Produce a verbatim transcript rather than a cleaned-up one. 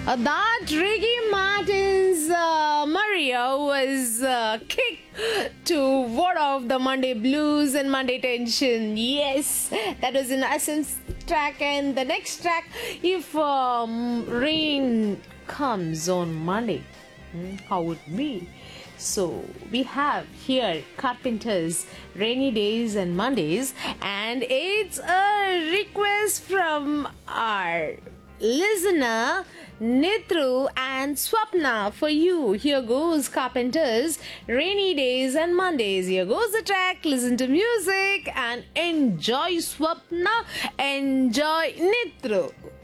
Uh, that Ricky Martin's uh, Maria was uh, kicked to ward off the Monday blues and Monday tension. Yes, that was an Essence track, and the next track, if um, rain comes on Monday, hmm, how would it be? So we have here Carpenters, Rainy Days and Mondays, and it's a request from our listener Nitru and Swapna for you. Here goes Carpenters, Rainy Days and Mondays. Here goes the track. Listen to music and enjoy Swapna. Enjoy Nitru.